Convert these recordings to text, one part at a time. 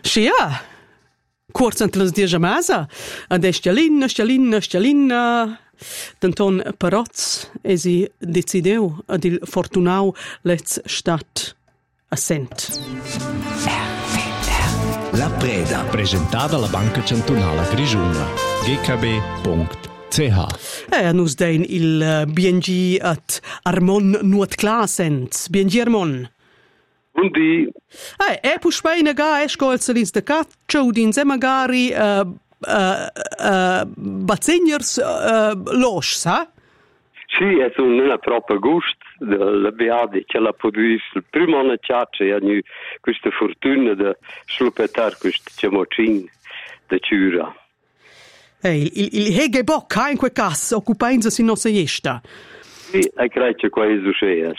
Sì, corsa entre les dies a masa, ad Stalin, Danton Parotz, esi decideu ad il Fortunau let's stat assent. La Preda, presentata alla Banca Cantonale Grigiuna, gkb.ch. Nus dein il BNG at Armon Nuot Clasens. BNG Armon. Buondì. Pus speina ga escolzelis de caccia udinse magari bazzeniers los, sa? Sì, è una propria gusto della Beadi che la produce il primo anno caccia e hanno questa fortuna di svilupare questo ciamocin da ciura. Il hege bocca in quel caso occupanza si non se jesta. Sì, e credo che questo sia.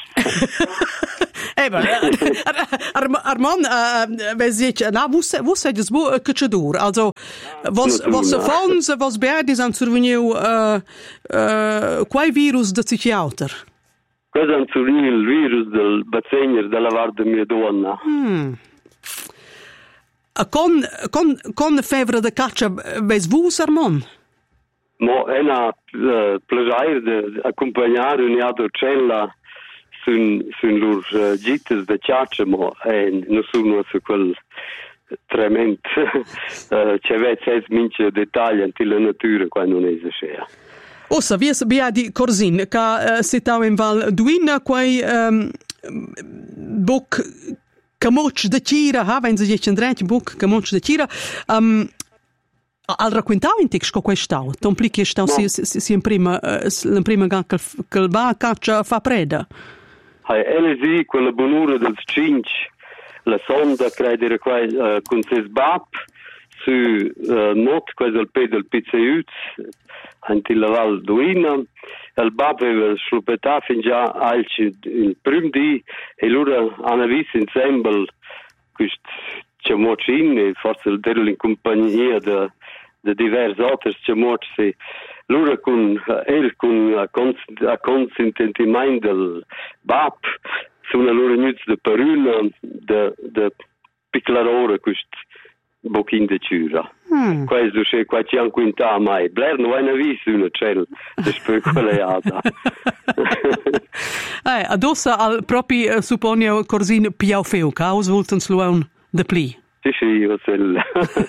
Armand, wos das wo kutschedur. Also was Fonds, was Beadis an surveniu quai virus de psichiater. Questo è il virus del bazzegner della Varda mia donna. Con febbre de caccia ves vus, Armand? Ma è una piacere di accompagnare un'adocella sul loro gittes da caccia, ma non sono su quel tremendo c'è vezes mince dettagli della natura quando non esiste. Ossa, via di Corzin, che sitau in Val Duina, quai boc camoc de Cira, wenn sie jetzt dreit boc camoc de Cira, al raccontau in tix co questau, tompli che stau si in prima gang che va caccia fa preda. LSI, quella bonura del cinc, la sonda credere qua con ses bap su not quel pe del PCU anti la Val Duina, il bap aveva sciupetato fin già alci il prim di e loro hanno visto insieme questo ciamocin, forse il in compagnia de diversi altri ciamocci. Loro con consentimento del BAP sono loro nuts de paruna de piclarore questo bocchino di ciura. Questo c'è qua c'è anche in ta mai. Blair non hai visto una cella di speculata. Adossa al proprio supponio Corzin piau feu, caus volten sluaun de pli. Sì, io sei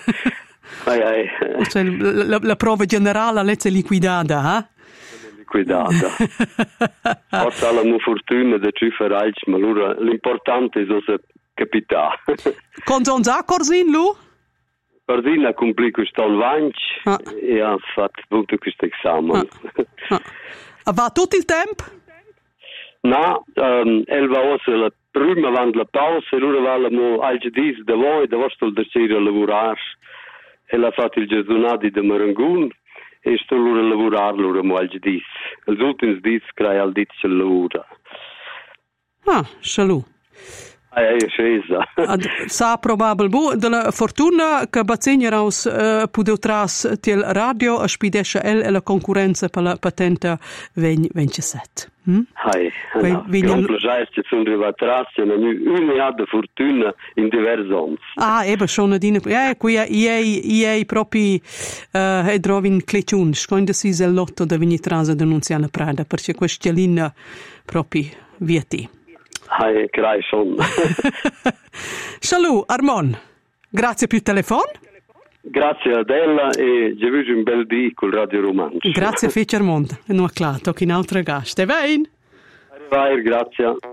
Cioè, la prova generale è liquidata, liquidata. Forse alla mia fortuna da cifre ma allora l'importante è se capitare. Con zonza Corzin, lu? Corzin ha compiuto questo alvanc e ha fatto tutto questo esame. Va tutto il tempo? No, va ora la prima avanti la pausa e loro vanno al giudizio da voi, da vostro terzo a lavorare. E l'ha fatto il gestionati di Marangun e sto loro a lavorare loro mo al giudizio. Gli ultimi dizi crea al dizio lavora. Scialù. È scesa. Sa probabile della fortuna che Bazzegnaus può tras til radio a spidesce e la concorrenza per la patente 27. Un piacere che sono arrivati tras e non ha di fortuna in diversi anni. Eben schon adine. Qui ei proprio trovi in clecciun, quando si è lotto da venire tras a denunziare la Prada, perché questa linea proprio vieti. Crai son. Salut, Armon. Grazie per il telefono. Grazie ad ella e ci vedo un bel dì col Radio Romanzo. Grazie, Fece Armond. E non acclato, che in altre gaste. Vai? Vai, grazie.